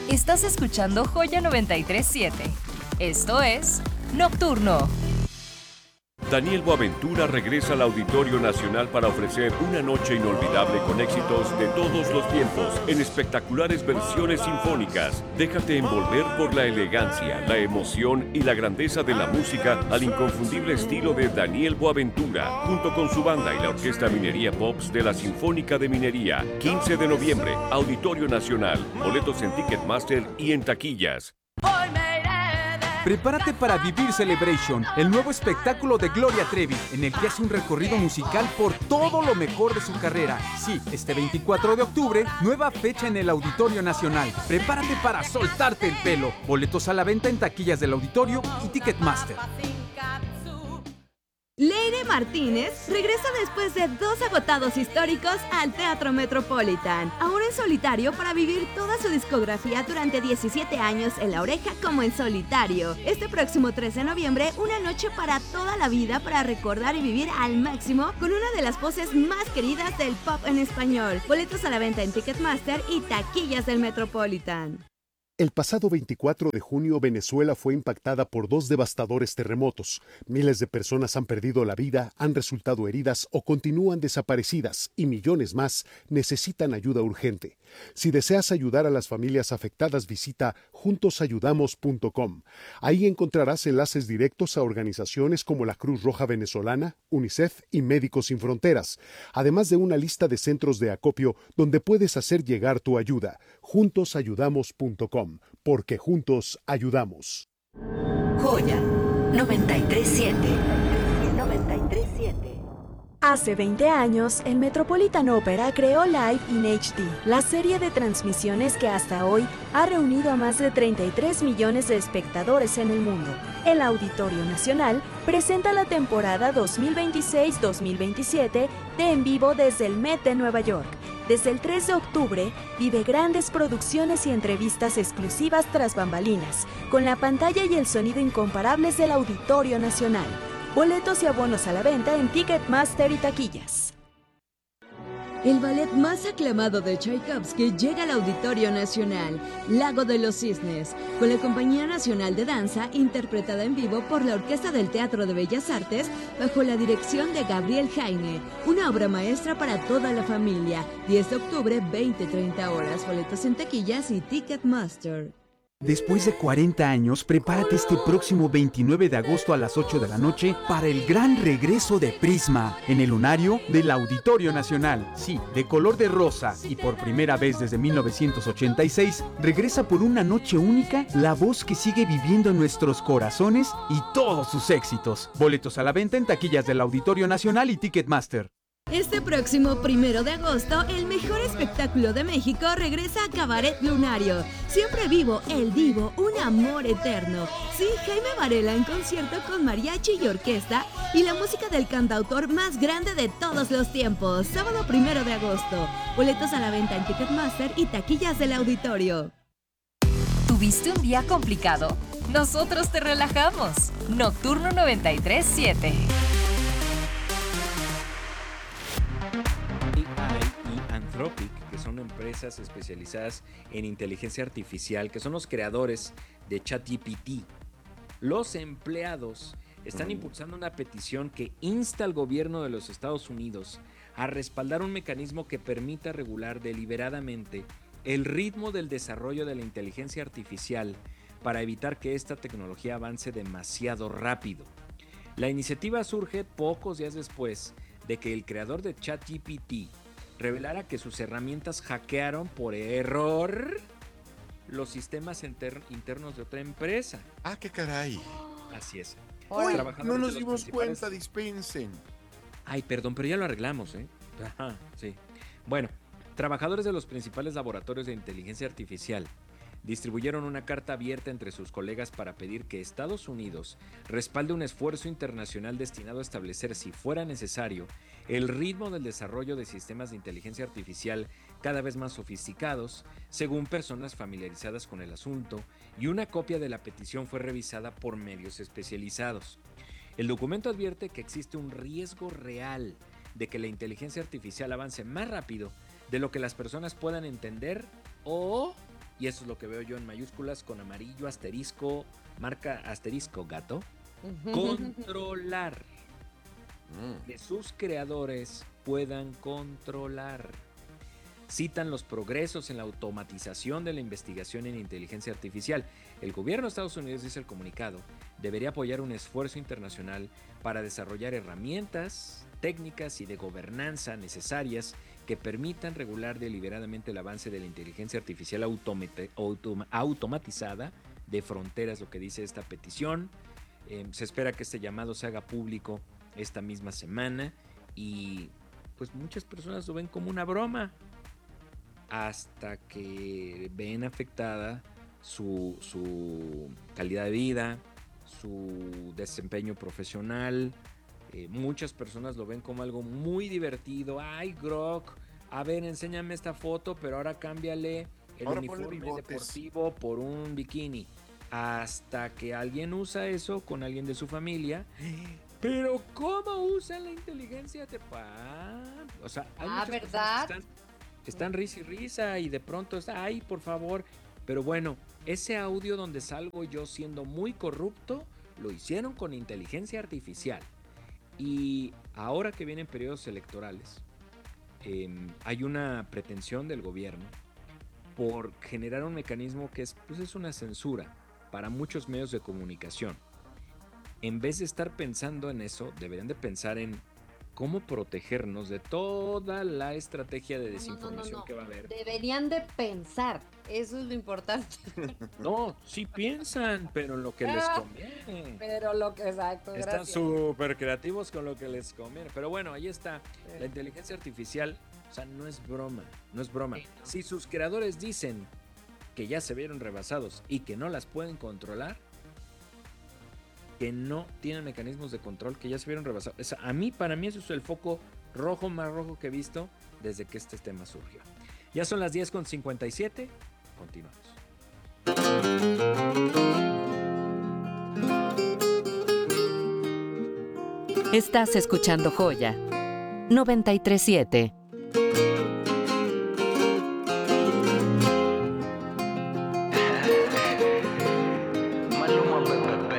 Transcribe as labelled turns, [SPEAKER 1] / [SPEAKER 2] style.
[SPEAKER 1] Estás escuchando Joya 93.7. Esto es Nocturno.
[SPEAKER 2] Daniel Boaventura regresa al Auditorio Nacional para ofrecer una noche inolvidable con éxitos de todos los tiempos en espectaculares versiones sinfónicas. Déjate envolver por la elegancia, la emoción y la grandeza de la música al inconfundible estilo de Daniel Boaventura, junto con su banda y la Orquesta Minería Pops de la Sinfónica de Minería. 15 de noviembre, Auditorio Nacional. Boletos en Ticketmaster y en taquillas.
[SPEAKER 3] Prepárate para vivir Celebration, el nuevo espectáculo de Gloria Trevi, en el que hace un recorrido musical por todo lo mejor de su carrera. Sí, este 24 de octubre, nueva fecha en el Auditorio Nacional. Prepárate para soltarte el pelo. Boletos a la venta en taquillas del Auditorio y Ticketmaster.
[SPEAKER 4] Leire Martínez regresa después de 2 agotados históricos al Teatro Metropolitan, ahora en solitario para vivir toda su discografía durante 17 años en La Oreja como en solitario. Este próximo 13 de noviembre, una noche para toda la vida para recordar y vivir al máximo con una de las voces más queridas del pop en español. Boletos a la venta en Ticketmaster y taquillas del Metropolitan.
[SPEAKER 5] El pasado 24 de junio, Venezuela fue impactada por 2 devastadores terremotos. Miles de personas han perdido la vida, han resultado heridas o continúan desaparecidas y millones más necesitan ayuda urgente. Si deseas ayudar a las familias afectadas, visita juntosayudamos.com. Ahí encontrarás enlaces directos a organizaciones como la Cruz Roja Venezolana, UNICEF y Médicos Sin Fronteras, además de una lista de centros de acopio donde puedes hacer llegar tu ayuda. juntosayudamos.com. Porque juntos ayudamos.
[SPEAKER 6] Joya 93.7. 93.7.
[SPEAKER 7] Hace 20 años, el Metropolitan Opera creó Live in HD, la serie de transmisiones que hasta hoy ha reunido a más de 33 millones de espectadores en el mundo. El Auditorio Nacional presenta la temporada 2026-2027 de En Vivo desde el Met de Nueva York. Desde el 3 de octubre, vive grandes producciones y entrevistas exclusivas tras bambalinas, con la pantalla y el sonido incomparables del Auditorio Nacional. Boletos y abonos a la venta en Ticketmaster y taquillas.
[SPEAKER 4] El ballet más aclamado de Tchaikovsky llega al Auditorio Nacional, Lago de los Cisnes, con la Compañía Nacional de Danza, interpretada en vivo por la Orquesta del Teatro de Bellas Artes, bajo la dirección de Gabriel Jaime. Una obra maestra para toda la familia. 10 de octubre, 20-30 horas. Boletos en taquillas y Ticketmaster.
[SPEAKER 3] Después de 40 años, prepárate este próximo 29 de agosto a las 8 de la noche para el gran regreso de Prisma en el lunario del Auditorio Nacional. Sí, de color de rosa y por primera vez desde 1986, regresa por una noche única la voz que sigue viviendo en nuestros corazones y todos sus éxitos. Boletos a la venta en taquillas del Auditorio Nacional y Ticketmaster.
[SPEAKER 4] Este próximo 1 de agosto, el mejor espectáculo de México regresa a Cabaret Lunario. Siempre vivo, el divo, un amor eterno. Sí, Jaime Varela en concierto con mariachi y orquesta y la música del cantautor más grande de todos los tiempos. Sábado 1 de agosto. Boletos a la venta en Ticketmaster y taquillas del Auditorio.
[SPEAKER 1] ¿Tuviste un día complicado? Nosotros te relajamos. Nocturno 93.7.
[SPEAKER 8] Anthropic, que son empresas especializadas en inteligencia artificial, que son los creadores de ChatGPT. Los empleados están impulsando una petición que insta al gobierno de los Estados Unidos a respaldar un mecanismo que permita regular deliberadamente el ritmo del desarrollo de la inteligencia artificial para evitar que esta tecnología avance demasiado rápido. La iniciativa surge pocos días después de que el creador de ChatGPT revelara que sus herramientas hackearon por error los sistemas internos de otra empresa.
[SPEAKER 9] ¡Ah, qué caray!
[SPEAKER 8] Así es.
[SPEAKER 9] ¡Uy! No nos dimos cuenta, dispensen.
[SPEAKER 8] Ay, perdón, pero ya lo arreglamos, ¿eh? Ajá, sí. Bueno, trabajadores de los principales laboratorios de inteligencia artificial distribuyeron una carta abierta entre sus colegas para pedir que Estados Unidos respalde un esfuerzo internacional destinado a establecer, si fuera necesario, el ritmo del desarrollo de sistemas de inteligencia artificial cada vez más sofisticados, según personas familiarizadas con el asunto, y una copia de la petición fue revisada por medios especializados. El documento advierte que existe un riesgo real de que la inteligencia artificial avance más rápido de lo que las personas puedan entender o y eso es lo que veo yo en mayúsculas con amarillo, asterisco, marca asterisco gato, controlar. Que sus creadores puedan controlar. Citan los progresos en la automatización de la investigación en inteligencia artificial. El gobierno de Estados Unidos, dice el comunicado, debería apoyar un esfuerzo internacional para desarrollar herramientas, técnicas y de gobernanza necesarias que permitan regular deliberadamente el avance de la inteligencia artificial automatizada de fronteras, lo que dice esta petición. Se espera que este llamado se haga público esta misma semana y pues muchas personas lo ven como una broma hasta que ven afectada su calidad de vida, su desempeño profesional. Muchas personas lo ven como algo muy divertido. Ay, Grok, a ver, enséñame esta foto, pero ahora cámbiale el uniforme deportivo por un bikini. Hasta que alguien usa eso con alguien de su familia. Pero ¿cómo usan la inteligencia? O sea, hay muchas
[SPEAKER 10] ¿verdad?
[SPEAKER 8] Que están risa y risa y de pronto está, ay, por favor. Pero bueno, ese audio donde salgo yo siendo muy corrupto, lo hicieron con inteligencia artificial. Y ahora que vienen periodos electorales, hay una pretensión del gobierno por generar un mecanismo que es una censura para muchos medios de comunicación. En vez de estar pensando en eso, deberían de pensar en cómo protegernos de toda la estrategia de desinformación que va a haber.
[SPEAKER 10] Deberían de pensar, eso es lo importante.
[SPEAKER 8] No, sí piensan, pero en lo que les conviene.
[SPEAKER 10] Pero lo que, exacto,
[SPEAKER 8] Están
[SPEAKER 10] gracias.
[SPEAKER 8] súper creativos con lo que les conviene. Pero bueno, ahí está. La inteligencia artificial, o sea, no es broma, no es broma. Si sus creadores dicen que ya se vieron rebasados y que no las pueden controlar, que no tienen mecanismos de control, que ya se vieron rebasados. Para mí eso es el foco rojo más rojo que he visto desde que este tema surgió. Ya son las 10:57. Continuamos.
[SPEAKER 6] Estás escuchando Joya 93.7.